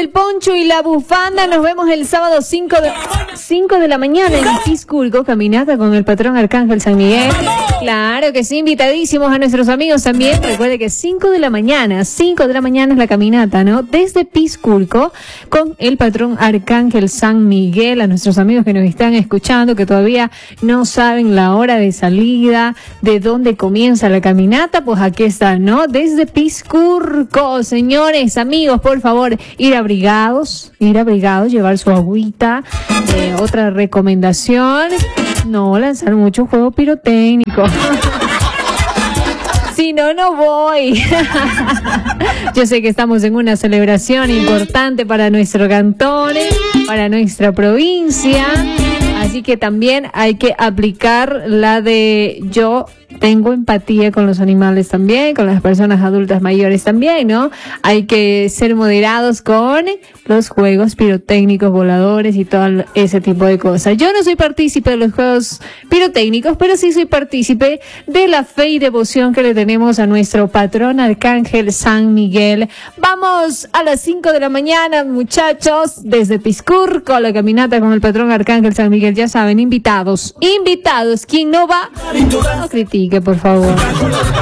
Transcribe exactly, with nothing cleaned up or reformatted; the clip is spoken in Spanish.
el poncho y la bufanda. Nos vemos el sábado cinco de, cinco de la mañana en Pisculco, caminata con el patrón Arcángel San Miguel. Claro que sí, invitadísimos a nuestros amigos también. Recuerde que cinco de la mañana, cinco de la mañana es la caminata, ¿no? Desde Pisculco con el patrón Arcángel San Miguel. A nuestros amigos que nos están escuchando, que todavía no saben la hora de salida, de dónde comienza la caminata, pues aquí está, ¿no? Desde Pisculco, señores, amigos, por favor, ir abrigados, ir abrigados, llevar su agüita. Eh, otra recomendación, no lanzar mucho juego pirotécnico. Si no, no voy. Yo sé que estamos en una celebración importante para nuestro cantón, para nuestra provincia. Así que también hay que aplicar la de yo tengo empatía con los animales también, con las personas adultas mayores también, ¿no? Hay que ser moderados con los juegos pirotécnicos, voladores y todo ese tipo de cosas. Yo no soy partícipe de los juegos pirotécnicos, pero sí soy partícipe de la fe y devoción que le tenemos a nuestro patrón Arcángel San Miguel. Vamos a las cinco de la mañana, muchachos, desde Pisculco, la caminata con el patrón Arcángel San Miguel. Ya saben, invitados, invitados. Quien no va, no critique, por favor.